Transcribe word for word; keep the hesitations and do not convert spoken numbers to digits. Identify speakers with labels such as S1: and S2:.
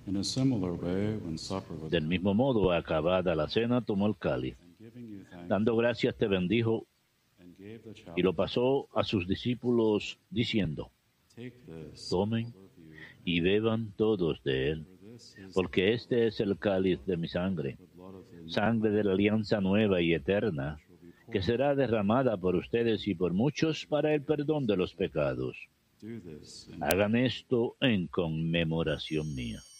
S1: In a similar way, when supper was
S2: Del mismo modo, acabada la cena, tomó el cáliz.
S1: and giving you thanks,
S2: Dando gracias, te bendijo
S1: and gave the
S2: y lo
S1: chalice,
S2: pasó a sus discípulos, diciendo:
S1: take this,
S2: tomen
S1: all of you,
S2: y beban todos de él,
S1: for this is
S2: porque este es el cáliz de mi sangre,
S1: the blood of the new
S2: sangre de la alianza nueva y eterna,
S1: which will be poured.
S2: que será derramada por ustedes y por muchos para el perdón de los pecados.
S1: Do this in
S2: Hagan esto en conmemoración mía.